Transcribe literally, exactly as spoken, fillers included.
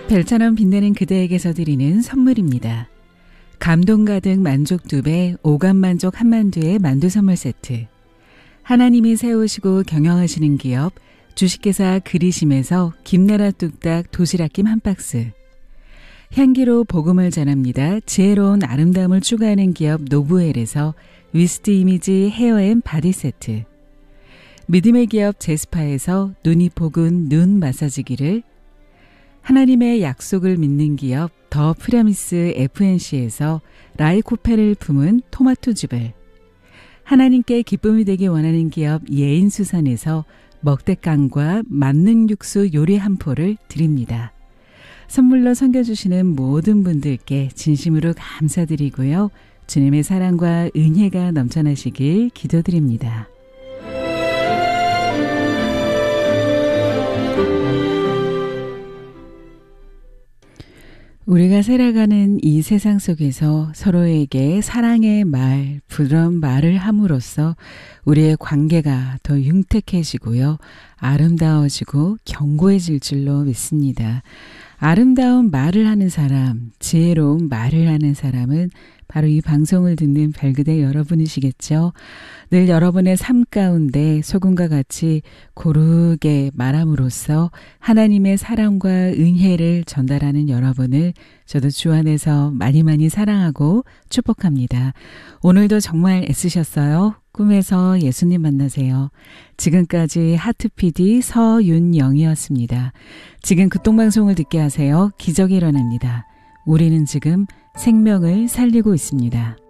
별처럼 빛나는 그대에게서 드리는 선물입니다. 감동 가득 만족 두 배, 오감 만족 한만두의 만두 선물 세트. 하나님이 세우시고 경영하시는 기업 주식회사 그리심에서 김나라 뚝딱 도시락김 한 박스. 향기로 복음을 전합니다. 지혜로운 아름다움을 추구하는 기업 노브웰에서 위스트 이미지 헤어앤 바디 세트. 믿음의 기업 제스파에서 눈이 포근 눈 마사지기를, 하나님의 약속을 믿는 기업 더 프라미스 에프엔씨에서 라이코페를 품은 토마토즙을, 하나님께 기쁨이 되기 원하는 기업 예인수산에서 먹대깡과 만능 육수 요리 한 포를 드립니다. 선물로 섬겨주시는 모든 분들께 진심으로 감사드리고요. 주님의 사랑과 은혜가 넘쳐나시길 기도드립니다. 우리가 살아가는 이 세상 속에서 서로에게 사랑의 말, 부드러운 말을 함으로써 우리의 관계가 더 융택해지고요. 아름다워지고 견고해질 줄로 믿습니다. 아름다운 말을 하는 사람, 지혜로운 말을 하는 사람은 바로 이 방송을 듣는 별그대 여러분이시겠죠. 늘 여러분의 삶 가운데 소금과 같이 고르게 말함으로써 하나님의 사랑과 은혜를 전달하는 여러분을 저도 주 안에서 많이 많이 사랑하고 축복합니다. 오늘도 정말 애쓰셨어요. 꿈에서 예수님 만나세요. 지금까지 하트피디 서윤영이었습니다. 지금 극동방송을 듣게 하세요. 기적이 일어납니다. 우리는 지금 생명을 살리고 있습니다.